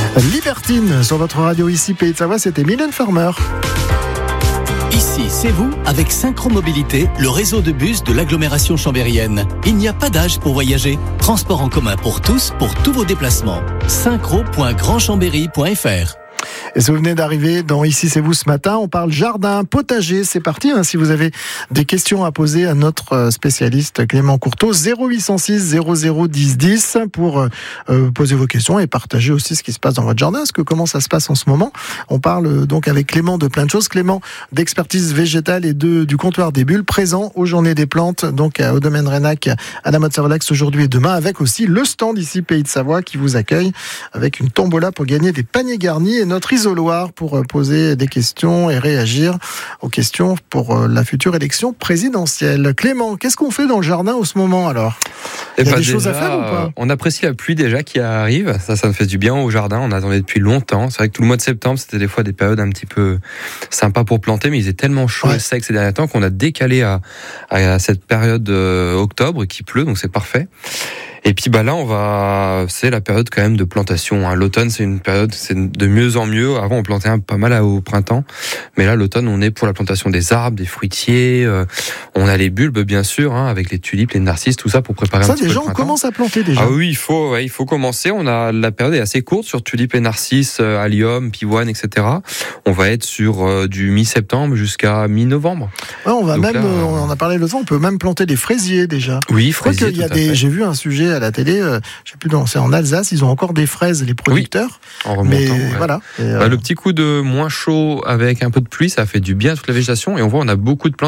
Libertine sur votre radio ici, Pays de Savoie, c'était Mylène Farmer. Ici, c'est vous, avec Synchromobilité, le réseau de bus de l'agglomération chambérienne. Il n'y a pas d'âge pour voyager. Transport en commun pour tous vos déplacements. synchro.grandchambéry.fr. Et si vous venez d'arriver dans Ici c'est vous ce matin, on parle jardin, potager, c'est parti. Si vous avez des questions à poser à notre spécialiste Clément Courteau, 0806 00 10 10 pour poser vos questions et partager aussi ce qui se passe dans votre jardin, comment ça se passe en ce moment. On parle donc avec Clément de plein de choses. Clément d'expertise végétale et du comptoir des bulles, présent aux Journées des plantes, donc au domaine Rénac à la Motte-Savolax aujourd'hui et demain, avec aussi le stand ici Pays de Savoie qui vous accueille avec une tombola pour gagner des paniers garnis et notre isoloir pour poser des questions et réagir aux questions pour la future élection présidentielle. Clément, qu'est-ce qu'on fait dans le jardin en ce moment alors ? Il y a des choses à faire ou pas ? On apprécie la pluie déjà qui arrive, ça nous fait du bien au jardin, on attendait depuis longtemps. C'est vrai que tout le mois de septembre, c'était des fois des périodes un petit peu sympas pour planter, mais il faisait tellement chaud et sec ces derniers temps qu'on a décalé à cette période octobre qui pleut, donc c'est parfait. Et puis là, c'est la période quand même de plantation. L'automne, c'est une période, c'est de mieux en mieux. Avant, on plantait pas mal au printemps, mais là, l'automne, on est pour la plantation des arbres, des fruitiers. On a les bulbes, bien sûr, avec les tulipes, les narcisses, tout ça pour préparer un petit peu le printemps. Ça, déjà, on commence à planter déjà. Ah oui, il faut commencer. La période est assez courte sur tulipes et narcisses, allium, pivoine, etc. On va être sur du mi-septembre jusqu'à mi-novembre. Ouais, on en a parlé l'autre fois, on peut même planter des fraisiers déjà. Oui, fraisiers. J'ai vu un sujet à la télé, je sais plus, c'est en Alsace, ils ont encore des fraises, les producteurs. Oui, en remontant. Mais voilà. Le petit coup de moins chaud avec un peu de pluie, ça fait du bien à toute la végétation et on voit on a beaucoup de plantes